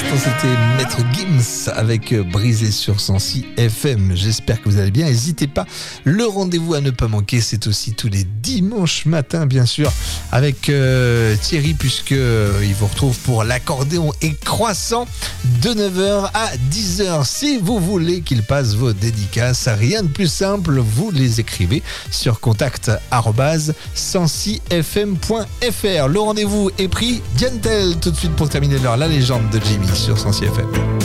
l'instant, c'était Maître Gims avec Brisé sur 106 FM. J'espère que vous allez bien. N'hésitez pas, le rendez-vous à ne pas manquer, c'est aussi tous les dimanches matins, bien sûr, avec Thierry, puisqu'il vous retrouve pour l'accordéon et croissant de 9h à 10h. Si vous voulez qu'il passe vos dédicaces, rien de plus simple, vous les écrivez sur contact@106fm.fr. Le rendez-vous est pris. Diane Tell, tout de suite pour terminer l'heure, la légende de Jimmy sur 106 FM.